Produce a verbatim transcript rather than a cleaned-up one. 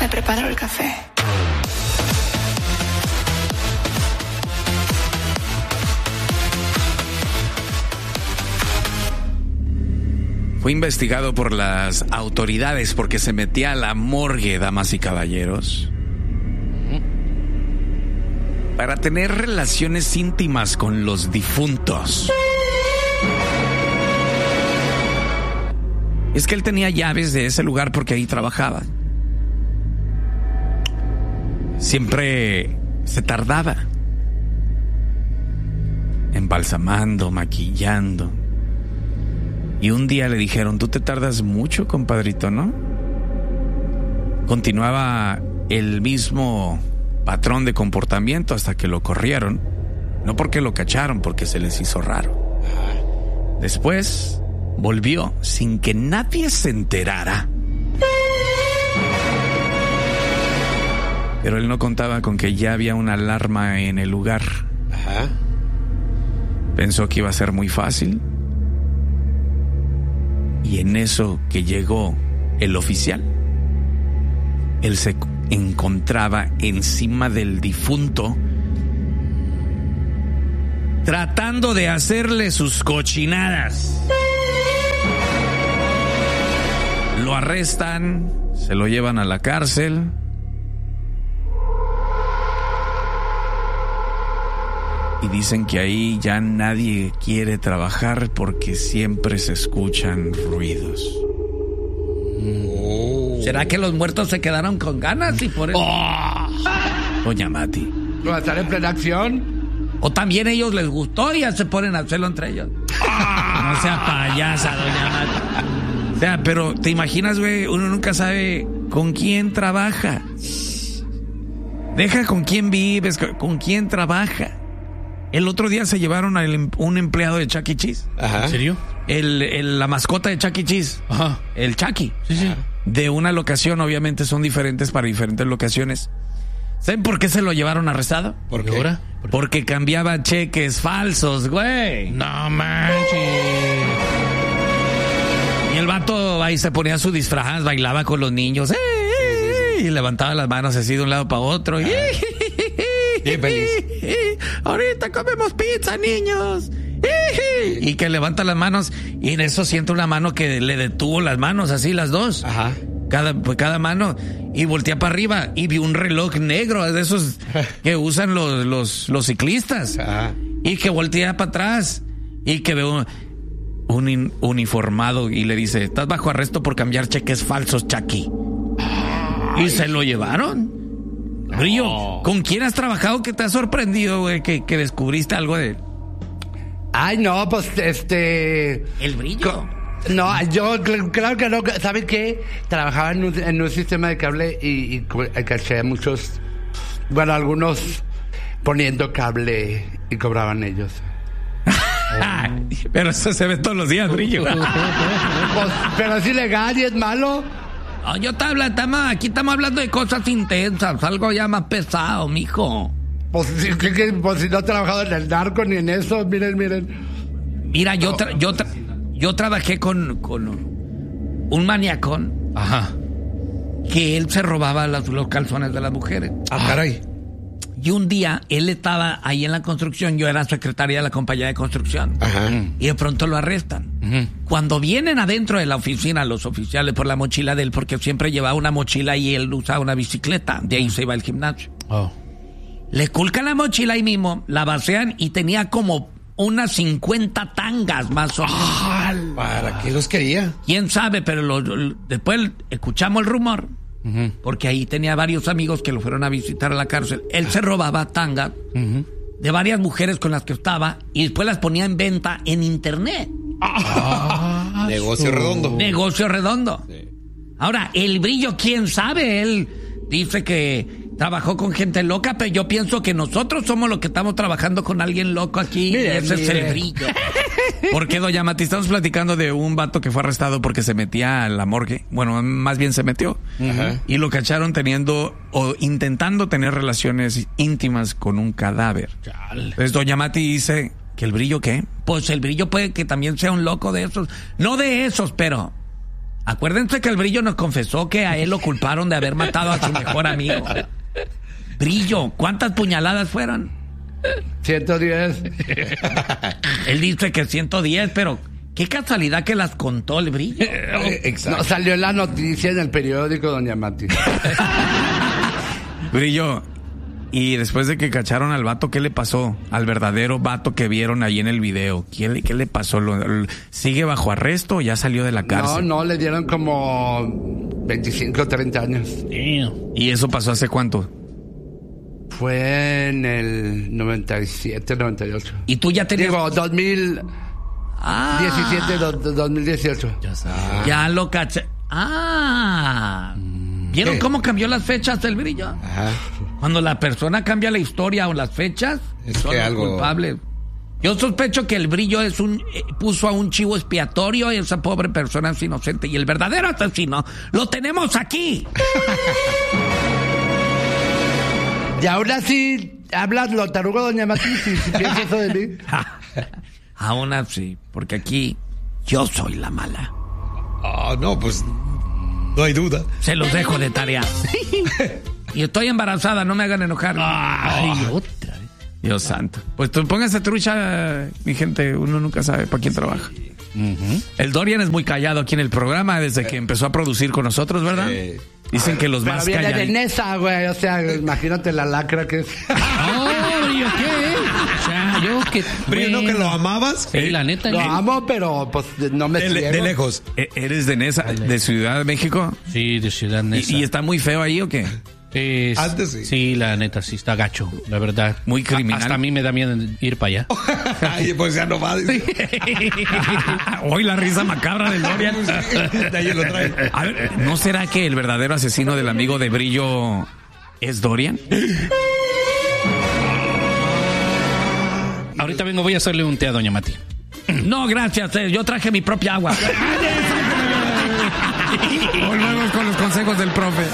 te preparo el café. Fue investigado por las autoridades porque se metía a la morgue, damas y caballeros, para tener relaciones íntimas con los difuntos. Es que él tenía llaves de ese lugar porque ahí trabajaba. Siempre se tardaba embalsamando, maquillando. Y un día le dijeron, tú te tardas mucho, compadrito, ¿no? Continuaba el mismo patrón de comportamiento hasta que lo corrieron. No porque lo cacharon, porque se les hizo raro. Después volvió sin que nadie se enterara. Pero él no contaba con que ya había una alarma en el lugar. Ajá. Pensó que iba a ser muy fácil. Y en eso que llegó el oficial, él se encontraba encima del difunto, tratando de hacerle sus cochinadas. Lo arrestan, se lo llevan a la cárcel. Y dicen que ahí ya nadie quiere trabajar porque siempre se escuchan ruidos. Oh. ¿Será que los muertos se quedaron con ganas y por eso? Oh. Doña Mati. ¿Va a estar en plena acción? O también ellos les gustó y ya se ponen a hacerlo entre ellos. Oh. No sea payasa, Doña Mati. O sea, pero te imaginas, güey, uno nunca sabe con quién trabaja. Deja con quién vives, con quién trabaja. El otro día se llevaron a un empleado de Chuck E. Cheese. Ajá. ¿En serio? El, el, la mascota de Chuck E. Cheese. Ajá. El Chucky. Sí, sí. De una locación, obviamente son diferentes para diferentes locaciones. ¿Saben por qué se lo llevaron arrestado? ¿Por qué ahora? ¿Por qué? Porque cambiaba cheques falsos, güey. No manches. Y el vato ahí se ponía su disfraz, bailaba con los niños. ¡Eh, eh, eh! Y levantaba las manos así de un lado para otro. ¡Eh! Qué feliz. Ahorita comemos pizza, niños. Y que levanta las manos y en eso siente una mano que le detuvo las manos, así las dos. Ajá. Cada, pues cada mano. Y voltea para arriba y vio un reloj negro de esos que usan los, los, los ciclistas. Ajá. Y que voltea para atrás y que ve un, un in, uniformado y le dice, estás bajo arresto por cambiar cheques falsos, Chucky. Ay. Y se lo llevaron. Brillo, oh. ¿Con quién has trabajado que te ha sorprendido, güey, que, que descubriste algo de él? Ay, no, pues, este... El Brillo. Co- no, yo, claro que no, ¿saben qué? Trabajaba en un, en un sistema de cable y, y caché a muchos, bueno, algunos poniendo cable y cobraban ellos. Oh. Pero eso se ve todos los días, Brillo. Pues, pero es ilegal y es malo. No, yo te hablo, estamos, aquí estamos hablando de cosas intensas, algo ya más pesado, mijo. Pues si, que, pues, si no he trabajado en el narco ni en eso, miren, miren. Mira, yo tra- yo, tra- yo trabajé con, con un maniacón. Ajá. Que él se robaba los, los calzones de las mujeres. Ah, caray. Y un día él estaba ahí en la construcción, yo era secretaria de la compañía de construcción. Ajá. Y de pronto lo arrestan. Uh-huh. Cuando vienen adentro de la oficina los oficiales por la mochila de él, porque siempre llevaba una mochila y él usaba una bicicleta, de ahí se iba al gimnasio. Oh. Le culcan la mochila ahí mismo, la vacían y tenía como unas cincuenta tangas más o menos. Ah, ¿para qué los quería? ¿Quién sabe? Pero lo, lo, después escuchamos el rumor. Uh-huh. Porque ahí tenía varios amigos que lo fueron a visitar a la cárcel. Él se robaba tanga uh-huh. de varias mujeres con las que estaba y después las ponía en venta en internet. Ah, negocio redondo. Negocio redondo. Sí. Ahora, el Brillo, quién sabe, él dice que trabajó con gente loca, pero yo pienso que nosotros somos los que estamos trabajando con alguien loco aquí. Mire, ese mire. es el Brillo. Porque, doña Mati, estamos platicando de un vato que fue arrestado porque se metía a la morgue. Bueno, más bien se metió. Uh-huh. Y lo cacharon teniendo o intentando tener relaciones íntimas con un cadáver. Chale. Entonces, doña Mati dice que el Brillo, ¿qué? Pues el Brillo puede que también sea un loco de esos. No de esos, pero Acuérdense que el Brillo nos confesó que a él lo culparon de haber matado a su mejor amigo. Brillo, ¿cuántas puñaladas fueron? ciento diez. Él dice que ciento diez, pero qué casualidad que las contó el Brillo. No, salió en la noticia en el periódico, doña Mati. Brillo, y después de que cacharon al vato, ¿qué le pasó? Al verdadero vato que vieron ahí en el video. ¿Qué le, qué le pasó? ¿Lo, lo, ¿Sigue bajo arresto o ya salió de la cárcel? No, no, le dieron como veinticinco o treinta años. ¿Y eso pasó hace cuánto? Fue en el noventa y siete, noventa y ocho. ¿Y tú ya tenías...? Digo, dos mil diecisiete, do, dos mil dieciocho. Ya, ya lo caché. Ah... ¿Vieron ¿Qué? cómo cambió las fechas del Brillo? Ajá. Cuando la persona cambia la historia o las fechas, Es son que los algo- culpables. Yo sospecho que el Brillo es un eh, puso a un chivo expiatorio y esa pobre persona es inocente. Y el verdadero asesino lo tenemos aquí. Y aún así, hablas lo tarugo, doña Mati, si, si piensas eso de mí. Aún así, porque aquí yo soy la mala. Ah, no, pues no hay duda. Se los dejo de tarea. Y estoy embarazada, no me hagan enojar. Ay, otra vez. Dios santo. Pues tú pónganse trucha, mi gente. Uno nunca sabe para quién trabaja. Ujú. El Dorian es muy callado aquí en el programa desde que empezó a producir con nosotros, ¿verdad? Sí. Dicen que los Pero más viene de calladitos. Nesa, güey. O sea, imagínate la lacra que es. No, Brillo, ¿qué? O sea, yo que... Brillo, ¿no que bueno, lo amabas? Sí, la neta. Lo sí. amo, pero pues no me De, ciego. de lejos. E- ¿Eres de Nesa, de Ciudad de México? Sí, de Ciudad Neza. ¿Y, y está muy feo ahí o qué? Es- Antes sí. Sí, la neta, sí está gacho, la verdad. Muy criminal. A- Hasta a mí me da miedo ir para allá. Ay, pues ya no va. dice. Hoy la risa macabra del Dorian. De ahí lo trae. A ver, ¿no será que el verdadero asesino del amigo de Brillo es Dorian? Ahorita vengo, voy a hacerle un té a doña Mati. No, gracias, eh, yo traje mi propia agua. Volvemos con los consejos del profe.